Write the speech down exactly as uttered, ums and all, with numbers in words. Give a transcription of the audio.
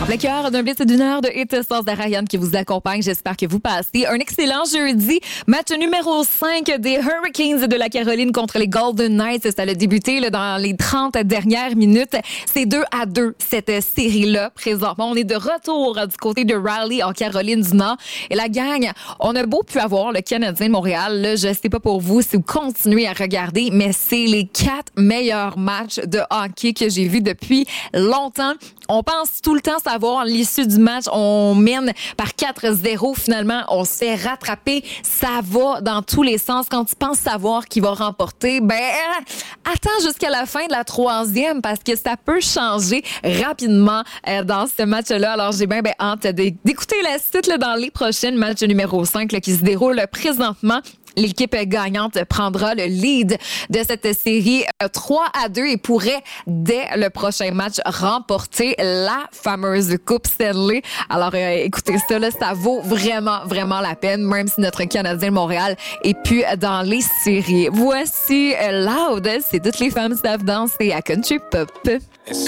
Le cœur d'un blitz d'une heure de hit sans de Ryan qui vous accompagne. J'espère que vous passez un excellent jeudi. Match numéro cinq des Hurricanes de la Caroline contre les Golden Knights. Ça a débuté là, dans les trente dernières minutes. C'est deux à deux cette série-là. Présentement, on est de retour du côté de Raleigh en Caroline du Nord. Et la gang, on a beau pu avoir le Canadien de Montréal. Là, je sais pas pour vous si vous continuez à regarder, mais c'est les quatre meilleurs matchs de hockey que j'ai vus depuis longtemps. On pense tout le temps savoir l'issue du match. On mène par quatre zéro. Finalement, on se fait rattraper. Ça va dans tous les sens. Quand tu penses savoir qui va remporter, ben, attends jusqu'à la fin de la troisième parce que ça peut changer rapidement euh, dans ce match-là. Alors, j'ai bien ben, hâte d'écouter la suite là, dans les prochains matchs numéro cinq là, qui se déroulent présentement. L'équipe gagnante prendra le lead de cette série trois à deux et pourrait, dès le prochain match, remporter la fameuse Coupe Stanley. Alors, euh, écoutez ça, là, ça vaut vraiment, vraiment la peine, même si notre Canadien de Montréal est plus dans les séries. Voici euh, Loud, c'est toutes les femmes savent danser à Country Pop.